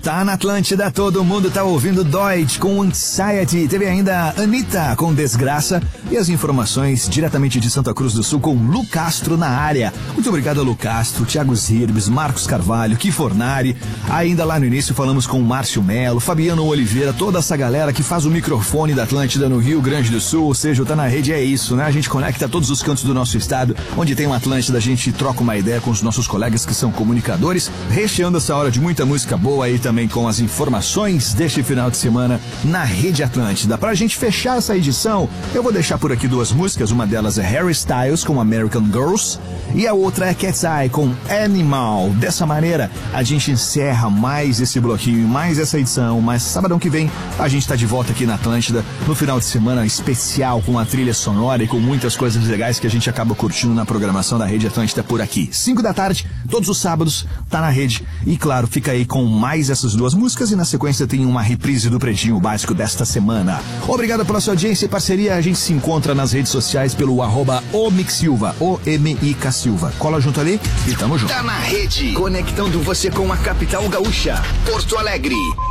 Tá na Atlântida, todo mundo tá ouvindo Deutsch com Anxiety. Teve ainda Anitta com Desgraça e as informações diretamente de Santa Cruz do Sul com Lu Castro na área. Muito obrigado a Lu Castro, Thiago Zirbes, Marcos Carvalho, Ki Fornari. Ainda lá no início falamos com Márcio Melo, Fabiano Oliveira, toda essa galera que faz o microfone da Atlântida no Rio Grande do Sul. Ou seja, o Tá na Rede é isso, né? A gente conecta todos os cantos do nosso estado. Onde tem uma Atlântida, a gente troca uma ideia com os nossos colegas que são comunicadores, recheando essa hora de muita música boa aí também com as informações deste final de semana na Rede Atlântida. Pra gente fechar essa edição, eu vou deixar por aqui duas músicas. Uma delas é Harry Styles com American Girls e a outra é Cat's Eye com Animal. Dessa maneira, a gente encerra mais esse bloquinho, mais essa edição, mas sabadão que vem a gente tá de volta aqui na Atlântida no final de semana especial com a trilha sonora e com muitas coisas legais que a gente acaba curtindo na programação da Rede Atlântida por aqui. 5 da tarde, todos os sábados, tá na rede. E claro, fica aí com mais essas duas músicas e na sequência tem uma reprise do Pretinho Básico desta semana. Obrigado pela sua audiência e parceria. A gente se encontra nas redes sociais pelo @omicsilva, O-M-I-K Silva. Cola junto ali e tamo junto. Tá na Rede, conectando você com a capital gaúcha, Porto Alegre.